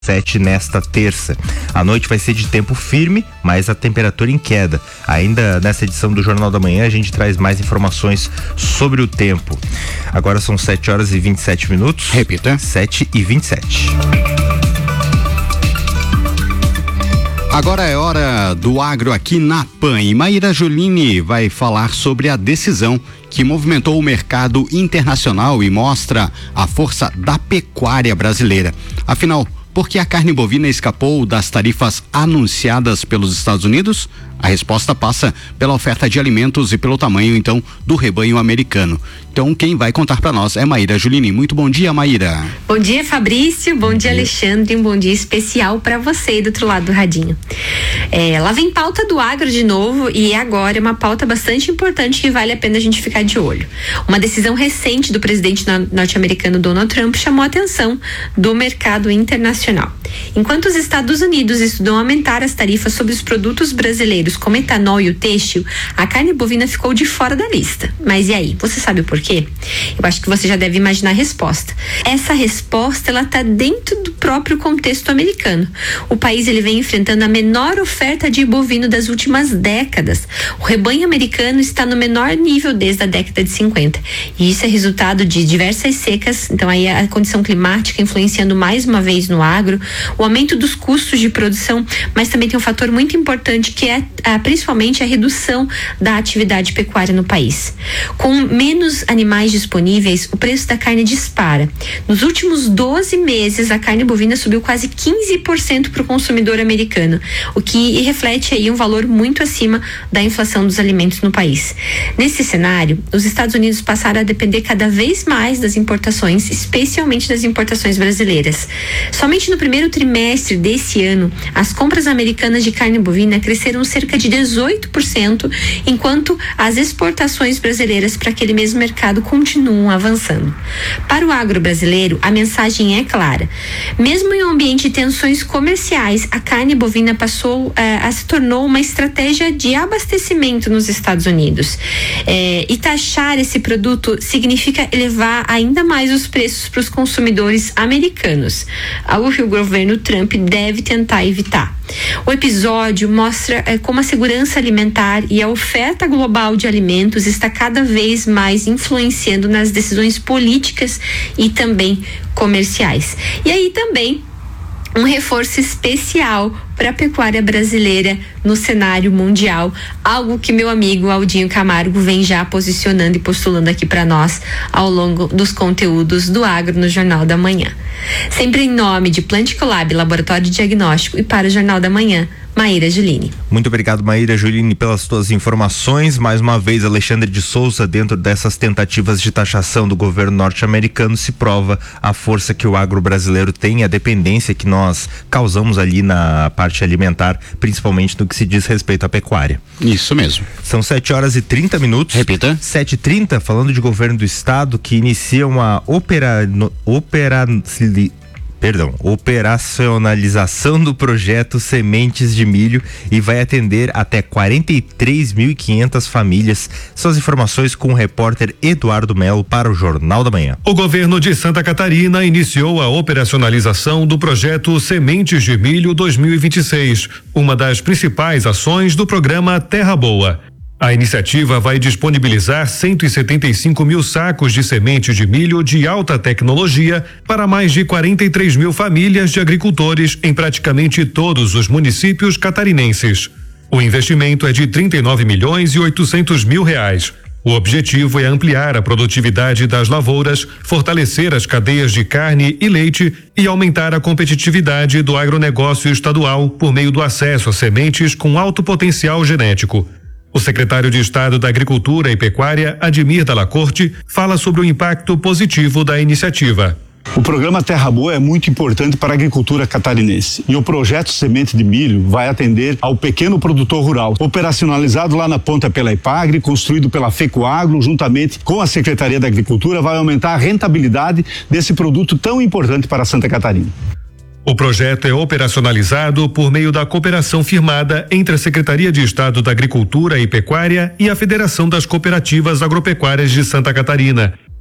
7 nesta terça. A noite vai ser de tempo firme, mas a temperatura em queda. Ainda nessa edição do Jornal da Manhã a gente traz mais informações sobre o tempo. Agora são 7h27. Repita. 7h27. Agora é hora do agro aqui na PAN e Maíra Juline vai falar sobre a decisão que movimentou o mercado internacional e mostra a força da pecuária brasileira. Afinal, por que a carne bovina escapou das tarifas anunciadas pelos Estados Unidos? A resposta passa pela oferta de alimentos e pelo tamanho, então, do rebanho americano. Então, quem vai contar para nós é Maíra Juline. Muito bom dia, Maíra. Bom dia, Fabrício. Bom dia, Alexandre. Um bom dia especial para você aí do outro lado do radinho. Lá vem pauta do agro de novo e agora é uma pauta bastante importante que vale a pena a gente ficar de olho. Uma decisão recente do presidente norte-americano Donald Trump chamou a atenção do mercado internacional. Enquanto os Estados Unidos estudam aumentar as tarifas sobre os produtos brasileiros como etanol e o têxtil, a carne bovina ficou de fora da lista. Mas e aí? Você sabe por quê? Eu acho que você já deve imaginar a resposta. Essa resposta, ela está dentro do próprio contexto americano. O país ele vem enfrentando a menor oferta de bovino das últimas décadas. O rebanho americano está no menor nível desde a década de 50. E isso é resultado de diversas secas, então aí a condição climática influenciando mais uma vez no agro, o aumento dos custos de produção, mas também tem um fator muito importante que é principalmente a redução da atividade pecuária no país. Com menos animais disponíveis, o preço da carne dispara. Nos últimos 12 meses, a carne bovina subiu quase 15% para o consumidor americano, o que reflete aí um valor muito acima da inflação dos alimentos no país. Nesse cenário, os Estados Unidos passaram a depender cada vez mais das importações, especialmente das importações brasileiras. Somente no primeiro trimestre desse ano, as compras americanas de carne bovina cresceram cerca de 18%, enquanto as exportações brasileiras para aquele mesmo mercado continuam avançando. Para o agro brasileiro, a mensagem é clara. Mesmo em um ambiente de tensões comerciais, a carne bovina se tornou uma estratégia de abastecimento nos Estados Unidos. E taxar esse produto significa elevar ainda mais os preços para os consumidores americanos, algo que o governo Trump deve tentar evitar. O episódio mostra como a segurança alimentar e a oferta global de alimentos está cada vez mais influenciando nas decisões políticas e também comerciais. E aí também um reforço especial para a pecuária brasileira no cenário mundial, algo que meu amigo Aldinho Camargo vem já posicionando e postulando aqui para nós ao longo dos conteúdos do Agro no Jornal da Manhã. Sempre em nome de Planticolab, Laboratório de Diagnóstico, e para o Jornal da Manhã, Maíra Juline. Muito obrigado, Maíra Juline, pelas tuas informações. Mais uma vez, Alexandre de Souza, dentro dessas tentativas de taxação do governo norte-americano, se prova a força que o agro brasileiro tem, a dependência que nós causamos ali na parte alimentar, principalmente no que se diz respeito à pecuária. Isso mesmo. São 7h30. Repita. 7h30, falando de governo do estado, que inicia uma operacionalização do projeto Sementes de Milho e vai atender até 43.500 famílias. Suas informações com o repórter Eduardo Melo para o Jornal da Manhã. O governo de Santa Catarina iniciou a operacionalização do projeto Sementes de Milho 2026, uma das principais ações do programa Terra Boa. A iniciativa vai disponibilizar 175 mil sacos de semente de milho de alta tecnologia para mais de 43 mil famílias de agricultores em praticamente todos os municípios catarinenses. O investimento é de R$39.800.000. O objetivo é ampliar a produtividade das lavouras, fortalecer as cadeias de carne e leite e aumentar a competitividade do agronegócio estadual por meio do acesso a sementes com alto potencial genético. O secretário de Estado da Agricultura e Pecuária, Admir Dalla Corte, fala sobre o impacto positivo da iniciativa. O programa Terra Boa é muito importante para a agricultura catarinense e o projeto Semente de Milho vai atender ao pequeno produtor rural, operacionalizado lá na ponta pela Ipagre, construído pela FECOAGRO, juntamente com a Secretaria da Agricultura, vai aumentar a rentabilidade desse produto tão importante para Santa Catarina. O projeto é operacionalizado por meio da cooperação firmada entre a Secretaria de Estado da Agricultura e Pecuária e a Federação das Cooperativas Agropecuárias de Santa Catarina.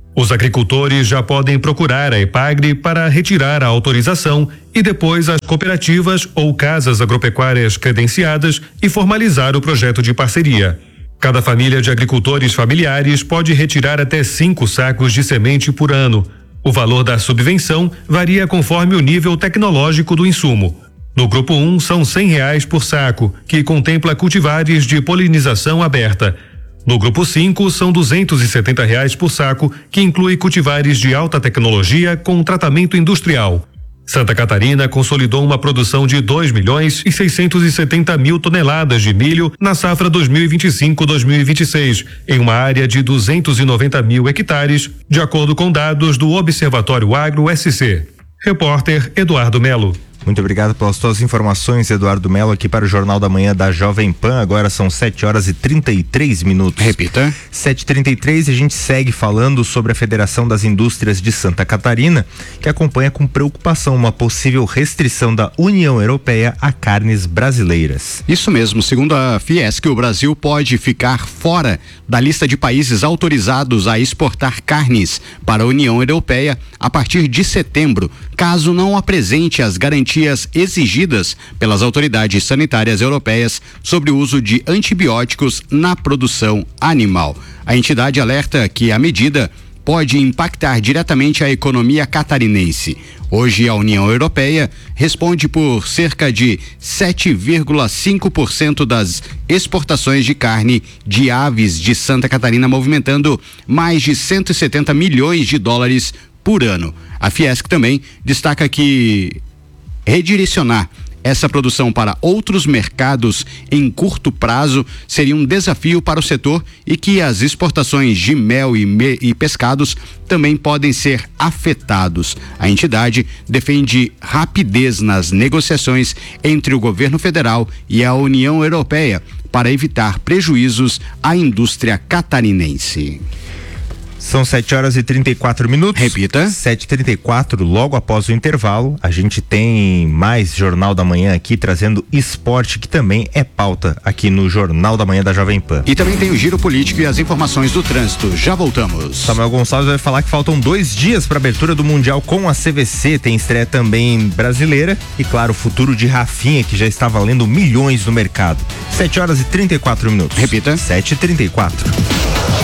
Os agricultores já podem procurar a EPAGRE para retirar a autorização e depois as cooperativas ou casas agropecuárias credenciadas e formalizar o projeto de parceria. Cada família de agricultores familiares pode retirar até 5 sacos de semente por ano. O valor da subvenção varia conforme o nível tecnológico do insumo. No grupo 1 são R$100 por saco, que contempla cultivares de polinização aberta. No grupo 5 são R$270 por saco, que inclui cultivares de alta tecnologia com tratamento industrial. Santa Catarina consolidou uma produção de 2.670.000 toneladas de milho na safra 2025-2026, em uma área de 290.000 hectares, de acordo com dados do Observatório Agro SC. Repórter Eduardo Melo. Muito obrigado pelas suas informações, Eduardo Melo, aqui para o Jornal da Manhã da Jovem Pan. Agora são 7h33. Repita. 7h33, e a gente segue falando sobre a Federação das Indústrias de Santa Catarina, que acompanha com preocupação uma possível restrição da União Europeia a carnes brasileiras. Isso mesmo, segundo a Fiesc, o Brasil pode ficar fora da lista de países autorizados a exportar carnes para a União Europeia a partir de setembro, caso não apresente as garantias exigidas pelas autoridades sanitárias europeias sobre o uso de antibióticos na produção animal. A entidade alerta que a medida pode impactar diretamente a economia catarinense. Hoje, a União Europeia responde por cerca de 7,5% das exportações de carne de aves de Santa Catarina, movimentando mais de 170 milhões de dólares por ano. A Fiesc também destaca que redirecionar essa produção para outros mercados em curto prazo seria um desafio para o setor e que as exportações de mel e pescados também podem ser afetados. A entidade defende rapidez nas negociações entre o governo federal e a União Europeia para evitar prejuízos à indústria catarinense. São 7h34. Repita. 7h34, logo após o intervalo, a gente tem mais Jornal da Manhã aqui, trazendo esporte, que também é pauta aqui no Jornal da Manhã da Jovem Pan. E também tem o giro político e as informações do trânsito. Já voltamos. Samuel Gonçalves vai falar que faltam 2 dias para a abertura do Mundial com a CVC, tem estreia também brasileira e, claro, o futuro de Rafinha, que já está valendo milhões no mercado. 7h34. Repita. 7h34.